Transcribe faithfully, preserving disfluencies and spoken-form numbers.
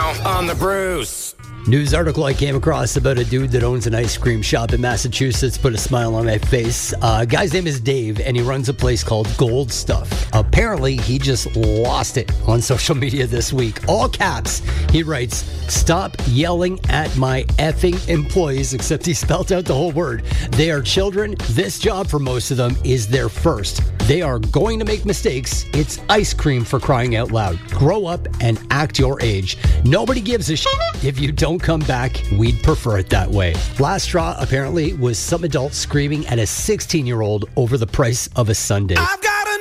now on the Bruce. News article I came across about a dude that owns an ice cream shop in Massachusetts put a smile on my face. Uh, guy's name is Dave, and he runs a place called Gold Stuff. Apparently, he just lost it on social media this week. All caps, he writes, "Stop yelling at my effing employees," except he spelled out the whole word. They are children. This job for most of them is their first. They are going to make mistakes. It's ice cream, for crying out loud. Grow up and act your age. Nobody gives a shit if you don't come back. We'd prefer it that way. Last straw, apparently, was some adult screaming at a sixteen-year-old over the price of a sundae. I've got